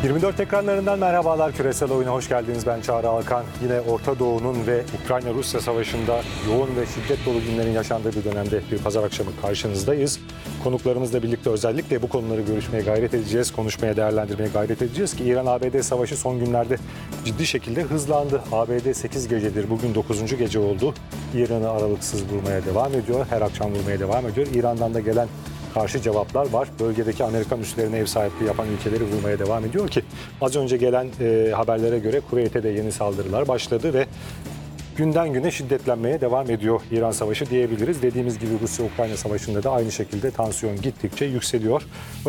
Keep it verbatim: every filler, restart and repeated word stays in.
yirmi dört ekranlarından merhabalar. Küresel Oyun'a hoş geldiniz. Ben Çağrı Alkan. Yine Orta Doğu'nun ve Ukrayna-Rusya savaşında yoğun ve şiddet dolu günlerin yaşandığı bir dönemde bir pazar akşamı karşınızdayız. Konuklarımızla birlikte özellikle bu konuları görüşmeye gayret edeceğiz, konuşmaya, değerlendirmeye gayret edeceğiz ki İran-A B D savaşı son günlerde ciddi şekilde hızlandı. A B D sekiz gecedir, bugün dokuzuncu gece oldu. İran'ı aralıksız vurmaya devam ediyor, her akşam vurmaya devam ediyor. İran'dan da gelen karşı cevaplar var. Bölgedeki Amerikan üslerine ev sahipliği yapan ülkeleri vurmaya devam ediyor ki az önce gelen e, haberlere göre Kuveyt'e de yeni saldırılar başladı ve günden güne şiddetlenmeye devam ediyor İran Savaşı diyebiliriz. Dediğimiz gibi Rusya-Ukrayna Savaşı'nda da aynı şekilde tansiyon gittikçe yükseliyor.